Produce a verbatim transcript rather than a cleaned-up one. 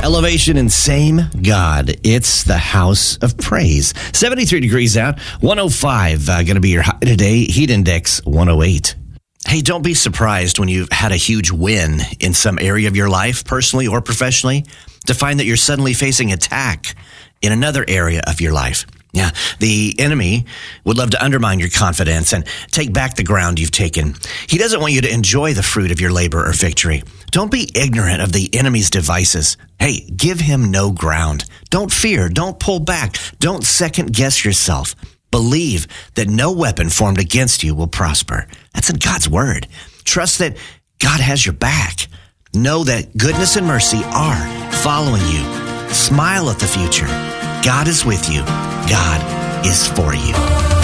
Elevation and Same God. It's the House of Praise. seventy-three degrees out, one oh five uh, going to be your high today. Heat index one oh eight. Hey, don't be surprised when you've had a huge win in some area of your life, personally or professionally, to find that you're suddenly facing attack in another area of your life. Yeah, the enemy would love to undermine your confidence and take back the ground you've taken. He doesn't want you to enjoy the fruit of your labor or victory. Don't be ignorant of the enemy's devices. Hey, give him no ground. Don't fear. Don't pull back. Don't second guess yourself. Believe that no weapon formed against you will prosper. That's in God's word. Trust that God has your back. Know that goodness and mercy are following you. Smile at the future. God is with you. God is for you.